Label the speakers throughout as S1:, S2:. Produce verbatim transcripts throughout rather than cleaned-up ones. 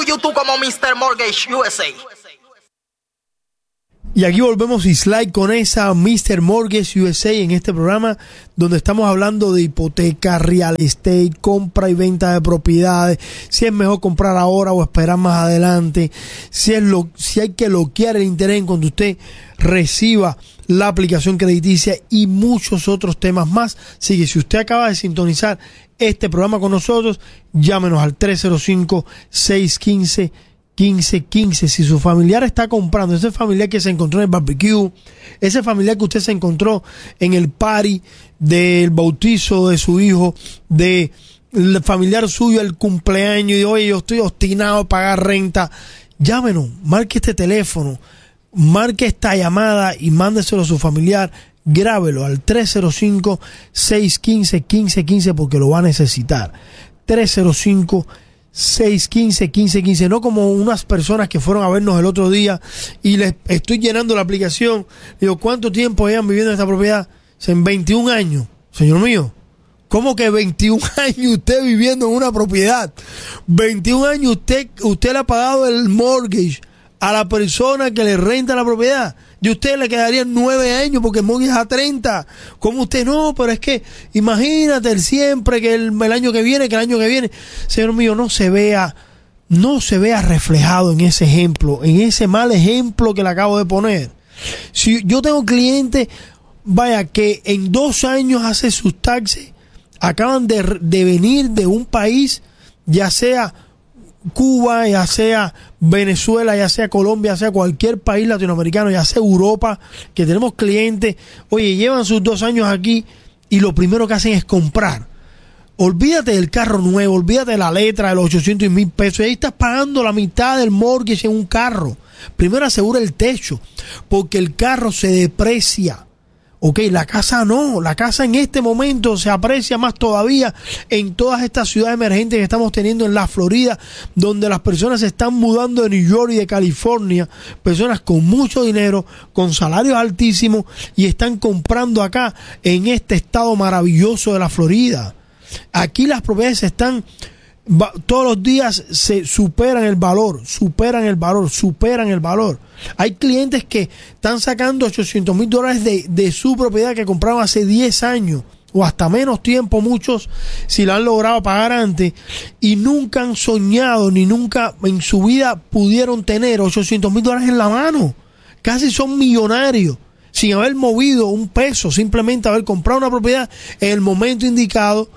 S1: YouTube como mister Mortgage U S A.
S2: Y aquí volvemos Islay con esa mister Mortgage U S A en este programa donde estamos hablando de hipoteca, real estate, compra y venta de propiedades, si es mejor comprar ahora o esperar más adelante, si es lo, si hay que bloquear el interés cuando usted reciba la aplicación crediticia y muchos otros temas más. Así que si usted acaba de sintonizar este programa con nosotros, llámenos al tres cero cinco, seis uno cinco, quince quince. Si su familiar está comprando, ese familiar que se encontró en el barbecue, ese familiar que usted se encontró en el party del bautizo de su hijo, de el familiar suyo, el cumpleaños, y oye, yo estoy obstinado a pagar renta, llámenos, marque este teléfono, marque esta llamada y mándeselo a su familiar, grábelo al tres cero cinco, seis uno cinco, quince quince porque lo va a necesitar. tres cero cinco, seis uno cinco, quince quince, no como unas personas que fueron a vernos el otro día y les estoy llenando la aplicación. Digo, ¿cuánto tiempo llevan viviendo en esta propiedad? En veintiún años. Señor mío, ¿cómo que veintiún años usted viviendo en una propiedad? veintiún años usted, usted le ha pagado el mortgage a la persona que le renta la propiedad. Y usted le quedarían nueve años porque el mortgage es a treinta. ¿Cómo usted no? Pero es que imagínate el siempre que el, el año que viene, que el año que viene. Señor mío, no se vea, no se vea reflejado en ese ejemplo, en ese mal ejemplo que le acabo de poner. Si yo tengo clientes, vaya, que en dos años hace sus taxes, acaban de, de venir de un país, ya sea Cuba, ya sea Venezuela, ya sea Colombia, ya sea cualquier país latinoamericano, ya sea Europa, que tenemos clientes, oye, llevan sus dos años aquí y lo primero que hacen es comprar. Olvídate del carro nuevo, olvídate de la letra de los ochocientos y mil pesos, y ahí estás pagando la mitad del mortgage en un carro. Primero asegura el techo, porque el carro se deprecia. Ok, la casa no, la casa en este momento se aprecia más todavía en todas estas ciudades emergentes que estamos teniendo en la Florida, donde las personas se están mudando de New York y de California, personas con mucho dinero, con salarios altísimos, y están comprando acá en este estado maravilloso de la Florida. Aquí las propiedades están, todos los días se superan el valor, superan el valor, superan el valor. Hay clientes que están sacando ochocientos mil dólares de, de su propiedad que compraron hace diez años o hasta menos tiempo, muchos si la han logrado pagar antes, y nunca han soñado ni nunca en su vida pudieron tener ochocientos mil dólares en la mano. Casi son millonarios sin haber movido un peso, simplemente haber comprado una propiedad en el momento indicado,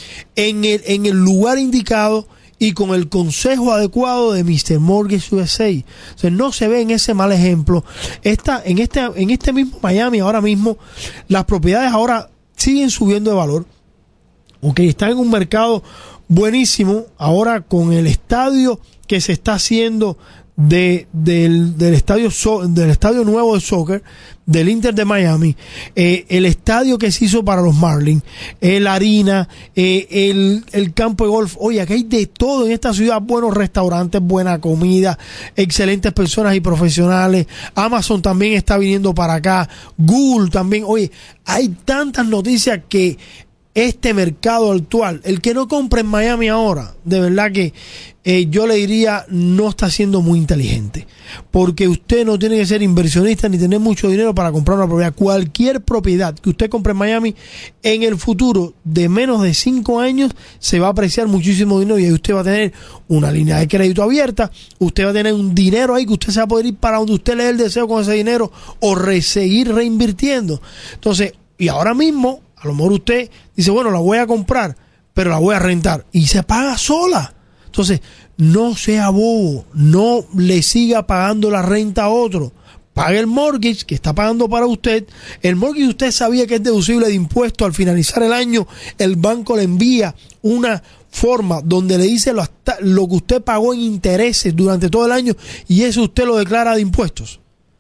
S2: en el, en el lugar indicado y con el consejo adecuado de mister Mortgage U S A. O sea, no se ve en ese mal ejemplo. Esta, en, este, en este mismo Miami, ahora mismo, las propiedades ahora siguen subiendo de valor. Okay, están en un mercado buenísimo. Ahora con el estadio que se está haciendo de, del, del, estadio so, del estadio nuevo de soccer del Inter de Miami, eh, el estadio que se hizo para los Marlins, eh, la harina, eh, el, el campo de golf. Oye, aquí hay de todo en esta ciudad, buenos restaurantes, buena comida, excelentes personas y profesionales. Amazon también está viniendo para acá, Google también. Oye, hay tantas noticias que este mercado actual, el que no compre en Miami ahora, de verdad que eh, yo le diría no está siendo muy inteligente, porque usted no tiene que ser inversionista ni tener mucho dinero para comprar una propiedad. Cualquier propiedad que usted compre en Miami en el futuro de menos de cinco años se va a apreciar muchísimo dinero, y ahí usted va a tener una línea de crédito abierta, usted va a tener un dinero ahí que usted se va a poder ir para donde usted le dé el deseo con ese dinero o re seguir reinvirtiendo. Entonces, y ahora mismo a lo mejor usted dice, bueno, la voy a comprar, pero la voy a rentar, y se paga sola. Entonces, no sea bobo, no le siga pagando la renta a otro. Pague el mortgage que está pagando para usted. El mortgage usted sabía que es deducible de impuestos. Al finalizar el año, el banco le envía una forma donde le dice lo, lo que usted pagó en intereses durante todo el año, y eso usted lo declara de impuestos.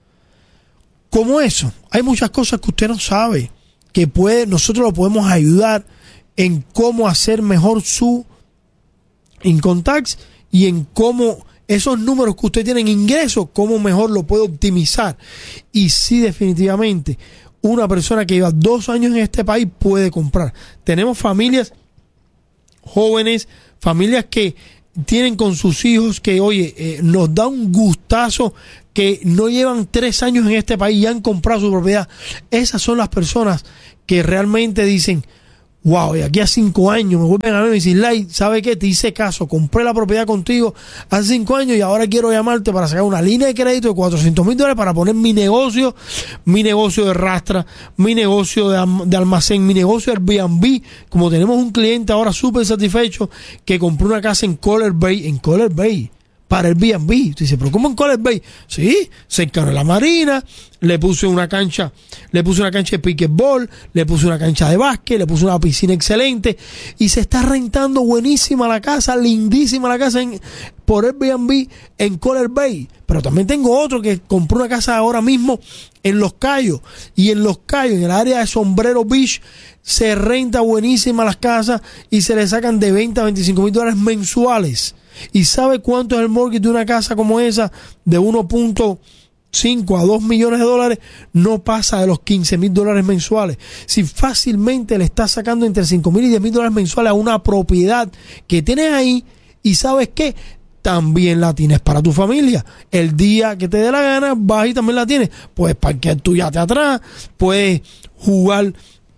S2: Como eso, hay muchas cosas que usted no sabe, que puede, nosotros lo podemos ayudar en cómo hacer mejor su income tax y en cómo esos números que usted tiene en ingresos, cómo mejor lo puede optimizar. Y sí, definitivamente, una persona que lleva dos años en este país puede comprar. Tenemos familias jóvenes, familias que tienen con sus hijos que, oye, eh, nos da un gustazo que no llevan tres años en este país y han comprado su propiedad. Esas son las personas que realmente dicen, wow, y aquí a cinco años me vuelven a ver y me dicen, Lai, ¿sabe qué? Te hice caso, compré la propiedad contigo hace cinco años y ahora quiero llamarte para sacar una línea de crédito de cuatrocientos mil dólares para poner mi negocio, mi negocio de rastra, mi negocio de, de almacén, mi negocio de Airbnb. Como tenemos un cliente ahora súper satisfecho que compró una casa en Color Bay, en Color Bay, para el Airbnb. Dice, pero ¿cómo en Color Bay? Sí, cerca de la marina, le puse una cancha, le puse una cancha de pickleball, le puse una cancha de básquet, le puse una piscina excelente y se está rentando buenísima la casa, lindísima la casa en, por Airbnb en Color Bay. Pero también tengo otro que compró una casa ahora mismo en Los Cayos, y en Los Cayos, en el área de Sombrero Beach, se renta buenísima las casas y se le sacan de veinte a veinticinco mil dólares mensuales. ¿Y sabe cuánto es el mortgage de una casa como esa? De uno punto cinco a dos millones de dólares. No pasa de los quince mil dólares mensuales. Si fácilmente le estás sacando entre cinco mil y diez mil dólares mensuales a una propiedad que tienes ahí, y ¿sabes qué? También la tienes para tu familia. El día que te dé la gana, vas y también la tienes. Puedes parquear tu yate atrás, puedes jugar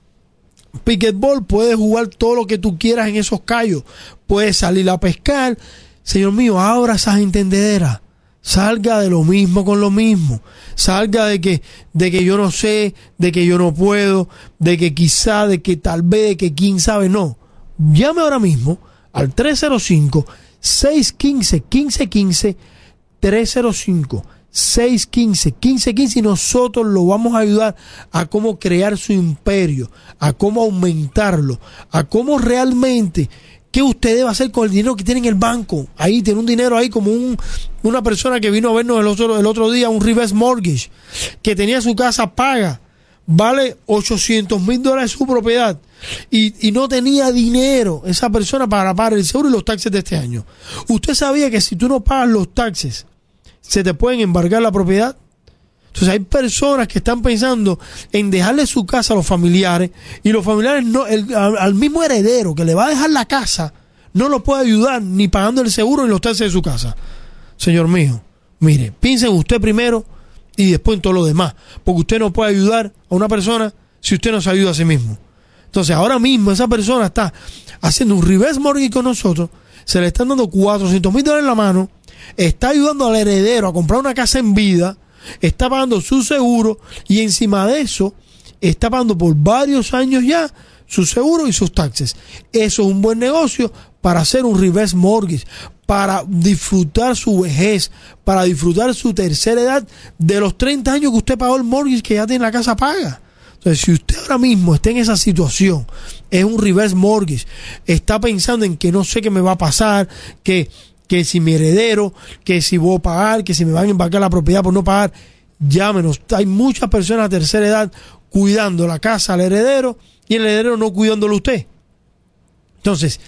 S2: pickleball, puedes jugar todo lo que tú quieras en esos cayos, puedes salir a pescar. Señor mío, abra esas entendederas, salga de lo mismo con lo mismo, salga de que, de que yo no sé, de que yo no puedo, de que quizá, de que tal vez, de que quién sabe. No, llame ahora mismo al tres cero cinco, seis uno cinco, uno cinco uno cinco, tres cero cinco, seis uno cinco, uno cinco uno cinco, y nosotros lo vamos a ayudar a cómo crear su imperio, a cómo aumentarlo, a cómo realmente qué usted debe hacer con el dinero que tiene en el banco. Ahí tiene un dinero ahí como un, una persona que vino a vernos el otro, el otro día, un reverse mortgage, que tenía su casa paga, vale ochocientos mil dólares su propiedad, y, y no tenía dinero esa persona para pagar el seguro y los taxes de este año. ¿Usted sabía que si tú no pagas los taxes, se te pueden embargar la propiedad? Entonces hay personas que están pensando en dejarle su casa a los familiares, y los familiares no, el, al, al mismo heredero que le va a dejar la casa no lo puede ayudar ni pagando el seguro ni los taxes de su casa. Señor mío, mire, piense en usted primero y después en todo lo demás, porque usted no puede ayudar a una persona si usted no se ayuda a sí mismo. Entonces ahora mismo esa persona está haciendo un reverse mortgage con nosotros, se le están dando cuatrocientos mil dólares en la mano, está ayudando al heredero a comprar una casa en vida, está pagando su seguro, y encima de eso está pagando por varios años ya su seguro y sus taxes. Eso es un buen negocio para hacer un reverse mortgage, para disfrutar su vejez, para disfrutar su tercera edad de los treinta años que usted pagó el mortgage que ya tiene la casa paga. Entonces, si usted ahora mismo está en esa situación, es un reverse mortgage, está pensando en que no sé qué me va a pasar, que que si mi heredero, que si voy a pagar, que si me van a embarcar la propiedad por no pagar, llámenos. Hay muchas personas de tercera edad cuidando la casa al heredero y el heredero no cuidándolo a usted. Entonces,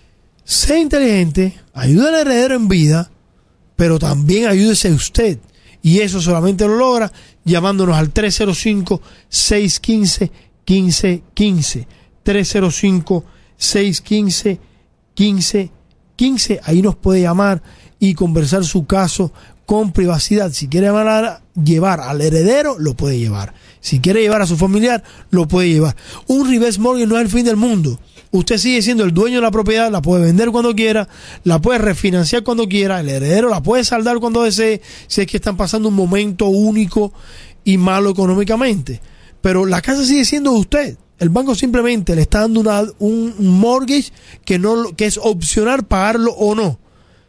S2: sea inteligente, ayude al heredero en vida, pero también ayúdese usted. Y eso solamente lo logra llamándonos al tres cero cinco, seis uno cinco, uno cinco uno cinco. tres cero cinco, seis uno cinco, uno cinco quince, ahí nos puede llamar y conversar su caso con privacidad. Si quiere llevar, a, llevar al heredero, lo puede llevar. Si quiere llevar a su familiar, lo puede llevar. Un reverse mortgage no es el fin del mundo. Usted sigue siendo el dueño de la propiedad, la puede vender cuando quiera, la puede refinanciar cuando quiera, el heredero la puede saldar cuando desee, si es que están pasando un momento único y malo económicamente. Pero la casa sigue siendo de usted. El banco simplemente le está dando una, un mortgage que, no, que es opcional pagarlo o no.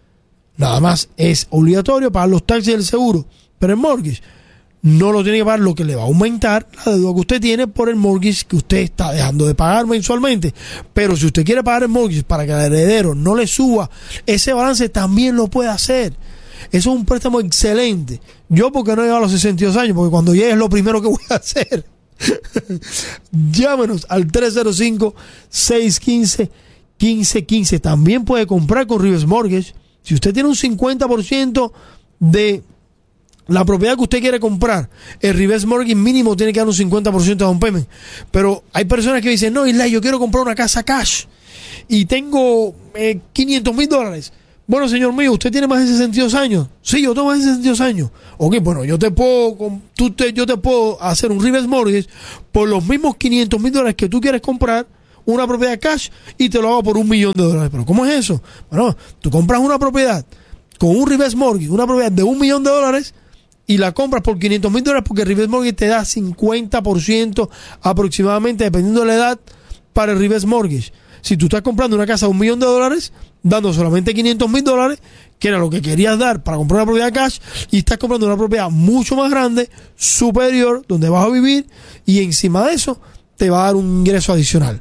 S2: Nada más es obligatorio pagar los taxes y el seguro. Pero el mortgage no lo tiene que pagar, lo que le va a aumentar la deuda que usted tiene por el mortgage que usted está dejando de pagar mensualmente. Pero si usted quiere pagar el mortgage para que al heredero no le suba ese balance, también lo puede hacer. Eso es un préstamo excelente. Yo porque no he llegado a los sesenta y dos años, porque cuando llegue es lo primero que voy a hacer. Llámenos al tres cero cinco, seis uno cinco, uno cinco uno cinco. También puede comprar con reverse mortgage. Si usted tiene un cincuenta por ciento de la propiedad que usted quiere comprar, el reverse mortgage mínimo tiene que dar un cincuenta por ciento de down payment. Pero hay personas que dicen, no, Isla, yo quiero comprar una casa cash y tengo eh, quinientos mil dólares. Bueno, señor mío, ¿usted tiene más de sesenta y dos años? Sí, yo tengo más de sesenta y dos años. Ok, bueno, yo te puedo, tú te, yo te puedo hacer un reverse mortgage por los mismos quinientos mil dólares que tú quieres comprar una propiedad cash y te lo hago por un millón de dólares. ¿Pero cómo es eso? Bueno, tú compras una propiedad con un reverse mortgage, una propiedad de un millón de dólares y la compras por quinientos mil dólares porque el reverse mortgage te da cincuenta por ciento aproximadamente, dependiendo de la edad, para el reverse mortgage. Si tú estás comprando una casa de un millón de dólares, dando solamente quinientos mil dólares, que era lo que querías dar para comprar una propiedad cash, y estás comprando una propiedad mucho más grande, superior, donde vas a vivir, y encima de eso te va a dar un ingreso adicional.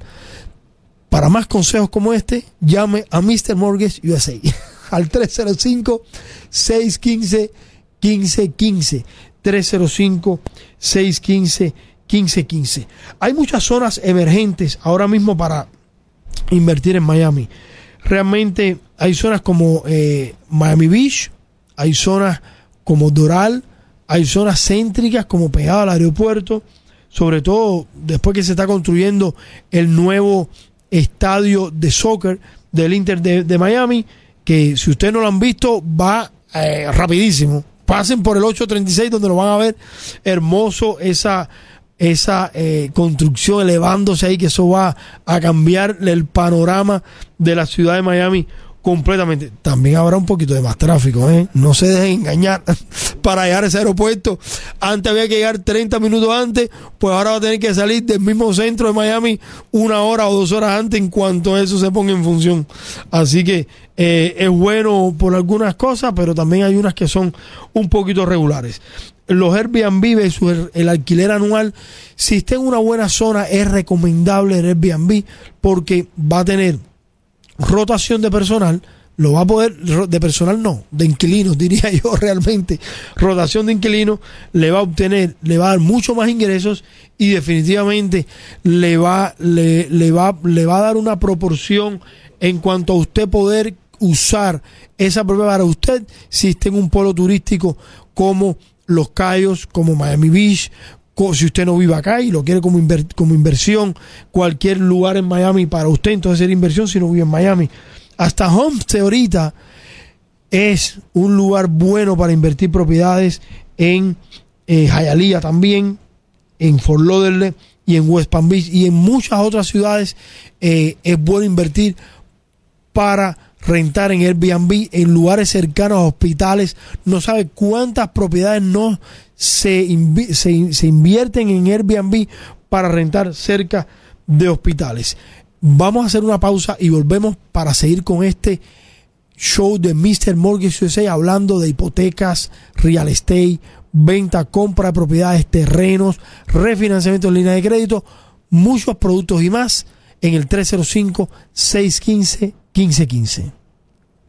S2: Para más consejos como este, llame a mister Mortgage U S A al tres cero cinco, seis uno cinco, uno cinco uno cinco, tres cero cinco, seis uno cinco, uno cinco uno cinco. Hay muchas zonas emergentes ahora mismo para invertir en Miami. Realmente hay zonas como eh, Miami Beach, hay zonas como Doral, hay zonas céntricas como pegado al aeropuerto, sobre todo después que se está construyendo el nuevo estadio de soccer del Inter de, de Miami, que si ustedes no lo han visto va eh, rapidísimo. Pasen por el ocho treinta y seis donde lo van a ver hermoso, esa esa eh, construcción elevándose ahí, que eso va a cambiar el panorama de la ciudad de Miami completamente. También habrá un poquito de más tráfico, ¿eh? No se dejen engañar. Para llegar a ese aeropuerto, antes había que llegar treinta minutos antes, pues ahora va a tener que salir del mismo centro de Miami una hora o dos horas antes en cuanto eso se ponga en función. Así que eh, es bueno por algunas cosas, pero también hay unas que son un poquito regulares. Los Airbnb versus el alquiler anual, si está en una buena zona, es recomendable el Airbnb porque va a tener rotación de personal, lo va a poder, de personal no, de inquilinos diría yo realmente, rotación de inquilinos, le va a obtener, le va a dar mucho más ingresos y definitivamente le va, le, le va, le va a dar una proporción en cuanto a usted poder usar esa propiedad para usted si está en un polo turístico como Los Cayos, como Miami Beach. Si usted no vive acá y lo quiere como, inver, como inversión, cualquier lugar en Miami para usted, entonces sería inversión si no vive en Miami. Hasta Homestead ahorita es un lugar bueno para invertir propiedades en eh, Hialeah también, en Fort Lauderdale y en West Palm Beach y en muchas otras ciudades. Eh, es bueno invertir para rentar en Airbnb en lugares cercanos a hospitales. No sabe cuántas propiedades no se, invi- se, se invierten en Airbnb para rentar cerca de hospitales. Vamos a hacer una pausa y volvemos para seguir con este show de mister Mortgage U S A, hablando de hipotecas, real estate, venta, compra de propiedades, terrenos, refinanciamiento en línea de crédito, muchos productos y más en el tres cero cinco, seis uno cinco, uno cinco uno cinco.